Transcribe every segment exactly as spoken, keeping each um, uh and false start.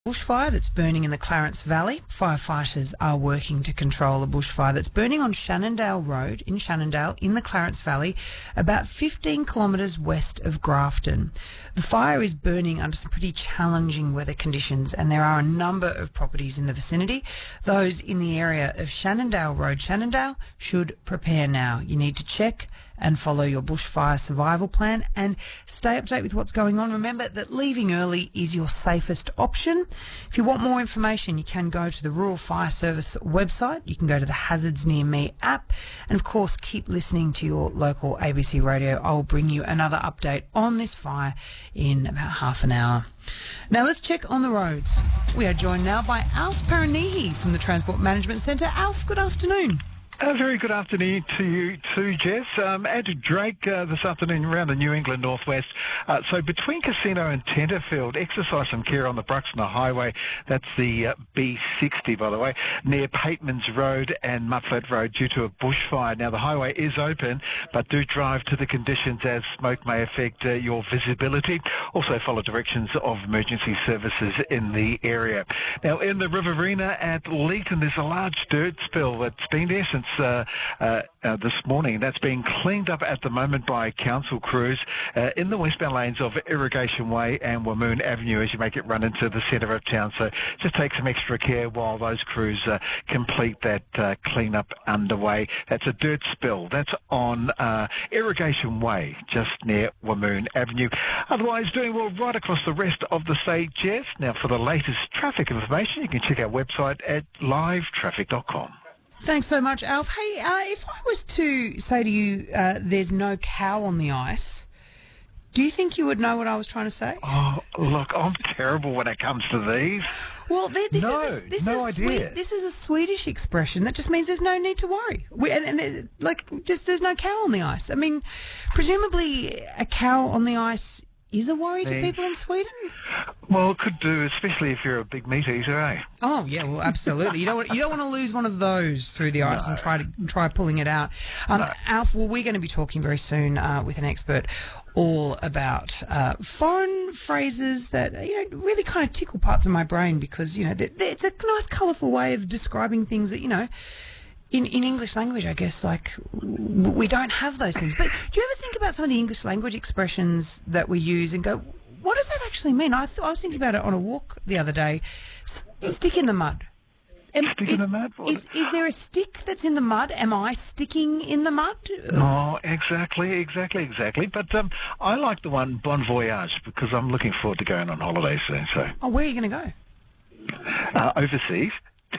Bushfire that's burning in the Clarence Valley. Firefighters are working to control a bushfire that's burning on Shannondale Road in Shannondale in the Clarence Valley, about fifteen kilometres west of Grafton. The fire is burning under some pretty challenging weather conditions, and there are a number of properties in the vicinity. Those in the area of Shannondale Road, Shannondale, should prepare now. You need to check and follow your bushfire survival plan and stay up to date with what's going on. Remember that leaving early is your safest option. If you want more information, you can go to the Rural Fire Service website. You can go to the Hazards Near Me app. And of course, keep listening to your local A B C radio. I will bring you another update on this fire in about half an hour. Now let's check on the roads. We are joined now by Alf Paranihi from the Transport Management Centre. Alf, good afternoon. A very good afternoon to you too, Jess. Um, Andrew Drake uh, this afternoon around the New England Northwest. Uh, so between Casino and Tenterfield, exercise some care on the Bruxner Highway. That's the uh, B sixty, by the way, near Patemans Road and Mutflat Road due to a bushfire. Now, the highway is open, but do drive to the conditions as smoke may affect uh, your visibility. Also follow directions of emergency services in the area. Now, in the Riverina at Leeton, there's a large dirt spill that's been there since Uh, uh, uh, this morning. That's being cleaned up at the moment by council crews uh, in the westbound lanes of Irrigation Way and Wamoon Avenue as you make it run into the centre of town. So just take some extra care while those crews uh, complete that uh, clean-up underway. That's a dirt spill. That's on uh, Irrigation Way, just near Wamoon Avenue. Otherwise, doing well right across the rest of the state, Jess. Now, for the latest traffic information, you can check our website at live traffic dot com. Thanks so much, Alf. Hey, uh, if I was to say to you uh, there's no cow on the ice, do you think you would know what I was trying to say? Oh, look, I'm terrible when it comes to these. Well, th- this, no, is a, this, no is a idea. Swe- this is a Swedish expression that just means there's no need to worry. We, and, and there- like, just there's no cow on the ice. I mean, presumably a cow on the ice is a worry to people in Sweden? Well, it could do, especially if you're a big meat eater, eh? Oh yeah, well, absolutely. You don't want, you don't want to lose one of those through the ice No. and try to try pulling it out. Um, No. Alf, well, we're going to be talking very soon uh, with an expert all about uh, foreign phrases that you know really kind of tickle parts of my brain because you know they're, they're, it's a nice, colourful way of describing things that you know. In, in English language, I guess, like, w- we don't have those things. But do you ever think about some of the English language expressions that we use and go, what does that actually mean? I, th- I was thinking about it on a walk the other day. S- stick in the mud. Am, Stick is, in the mud? What? Is, is there a stick that's in the mud? Am I sticking in the mud? Oh, exactly, exactly, exactly. But um, I like the one Bon Voyage because I'm looking forward to going on holiday soon. So, Oh, where are you going to go? uh, overseas.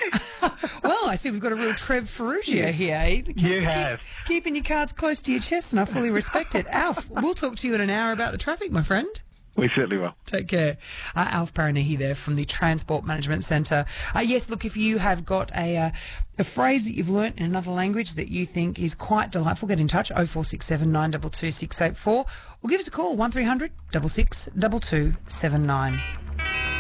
Well, I see we've got a real Trev Ferrugia here. eh? Keep- You have. Keep, keeping your cards close to your chest, and I fully respect it. Alf, we'll talk to you in an hour about the traffic, my friend. We certainly will. Take care. Uh, Alf Paranihi there from the Transport Management Centre. Uh, yes, look, if you have got a uh, a phrase that you've learnt in another language that you think is quite delightful, get in touch, oh four six seven, nine two two, six eight four, or give us a call, one three hundred, six six, two two seven nine.